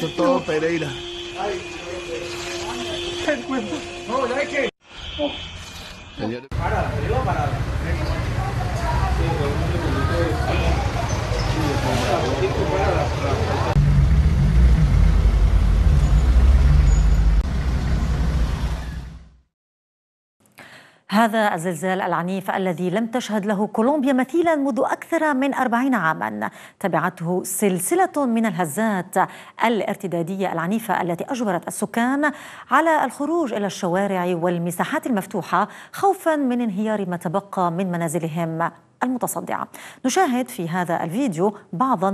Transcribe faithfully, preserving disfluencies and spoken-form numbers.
Todo Pereira. Señor. Parada, arriba parada. هذا الزلزال العنيف الذي لم تشهد له كولومبيا مثيلا منذ أكثر من أربعين عاما تبعته سلسلة من الهزات الارتدادية العنيفة التي أجبرت السكان على الخروج إلى الشوارع والمساحات المفتوحة خوفا من انهيار ما تبقى من منازلهم المتصدعة. نشاهد في هذا الفيديو بعضا